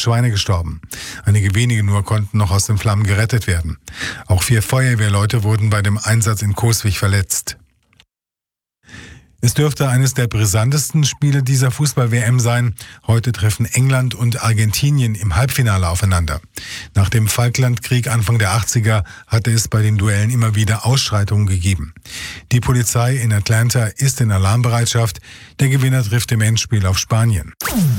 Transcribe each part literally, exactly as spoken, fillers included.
Schweine gestorben. Einige wenige nur konnten noch aus den Flammen gerettet werden. Auch vier Feuerwehrleute wurden bei dem Einsatz in Coswig verletzt. Es dürfte eines der brisantesten Spiele dieser Fußball-W M sein. Heute treffen England und Argentinien im Halbfinale aufeinander. Nach dem Falklandkrieg Anfang der achtziger hatte es bei den Duellen immer wieder Ausschreitungen gegeben. Die Polizei in Atlanta ist in Alarmbereitschaft. Der Gewinner trifft im Endspiel auf Spanien.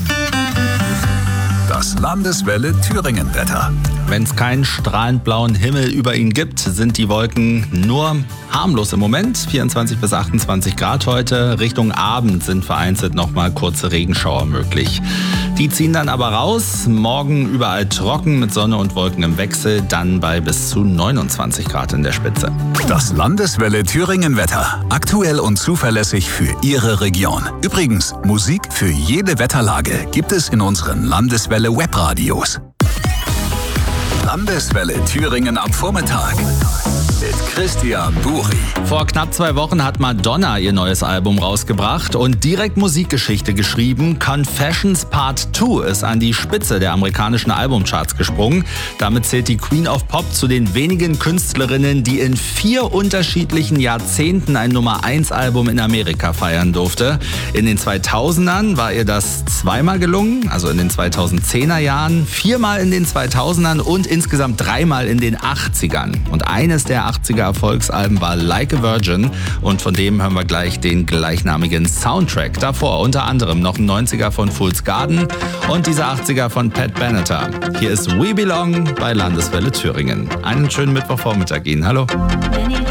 Das Landeswelle Thüringen-Wetter. Wenn es keinen strahlend blauen Himmel über ihn gibt, sind die Wolken nur harmlos im Moment. vierundzwanzig bis achtundzwanzig Grad heute. Richtung Abend sind vereinzelt nochmal kurze Regenschauer möglich. Die ziehen dann aber raus. Morgen überall trocken mit Sonne und Wolken im Wechsel. Dann bei bis zu neunundzwanzig Grad in der Spitze. Das Landeswelle Thüringen-Wetter. Aktuell und zuverlässig für Ihre Region. Übrigens, Musik für jede Wetterlage gibt es in unseren Landeswelle Webradios. Landeswelle Thüringen am Vormittag mit Christian Buri. Vor knapp zwei Wochen hat Madonna ihr neues Album rausgebracht und direkt Musikgeschichte geschrieben. Confessions Part zwei ist an die Spitze der amerikanischen Albumcharts gesprungen. Damit zählt die Queen of Pop zu den wenigen Künstlerinnen, die in vier unterschiedlichen Jahrzehnten ein Nummer eins Album in Amerika feiern durfte. In den zweitausendern war ihr das zweimal gelungen, also in den zweitausendzehner Jahren, viermal in den zweitausendern und insgesamt dreimal in den achtzigern. Und eines der achtziger Erfolgsalben war Like a Virgin und von dem hören wir gleich den gleichnamigen Soundtrack. Davor unter anderem noch ein neunziger von Fool's Garden und dieser achtziger von Pat Benatar. Hier ist We Belong bei Landeswelle Thüringen. Einen schönen Mittwochvormittag Ihnen. Hallo.